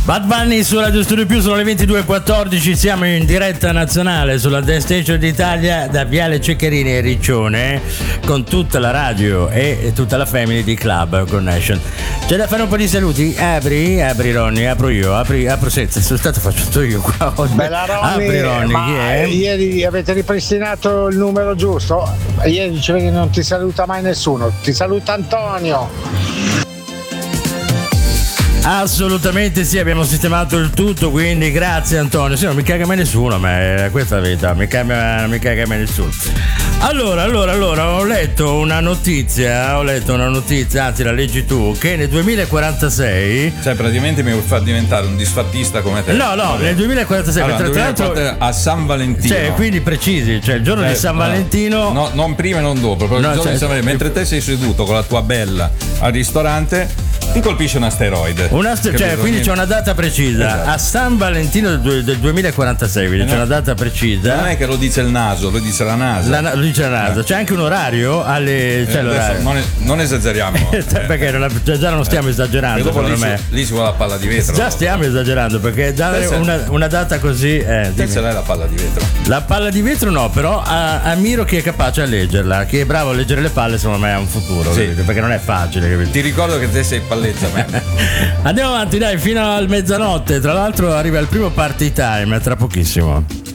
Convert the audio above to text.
Bad Bunny su Radio Studio Più, sono le 22.14, siamo in diretta nazionale sulla Dance Station d'Italia da Viale Ceccherini e Riccione con tutta la radio e tutta la family di Club Connection. C'è da fare un po' di saluti? Apri Ronny, apro io, apro senza, sono stato faccio io qua oggi. Bella Ronny, apri Ronny, ma chi è? Ieri avete ripristinato il numero giusto? Ieri dicevi che non ti saluta mai nessuno, ti saluta Antonio. Assolutamente sì, abbiamo sistemato il tutto, quindi grazie Antonio. Sì, non mi caga mai nessuno, ma questa è la verità, non mi caga mai nessuno. Allora, ho letto una notizia, anzi la leggi tu, che nel 2046... Cioè praticamente mi vuoi far diventare un disfattista come te. No, nel 2046, allora, tra l'altro a San Valentino. Cioè, quindi precisi, cioè il giorno di San Valentino... No, non prima e non dopo, però il giorno di San Valentino, mentre te sei seduto con la tua bella al ristorante, ti colpisce un asteroide. Quindi c'è una data precisa, esatto. A San Valentino del 2046, quindi c'è una data precisa. Non è che lo dice il naso, lo dice la NASA. Lo dice la NASA. C'è anche un orario c'è l'orario. Non esageriamo. Perché già non stiamo esagerando. Dopo lì si vuole la palla di vetro. Già stiamo esagerando, perché dare una data così. Te ce l'hai la palla di vetro? La palla di vetro no, però ammiro chi è capace a leggerla, chi è bravo a leggere le palle, secondo me ha un futuro, sì. Perché non è facile, capito? Ti ricordo che te sei palleggia. Andiamo avanti, dai, fino a mezzanotte. Tra l'altro arriva il primo party time tra pochissimo.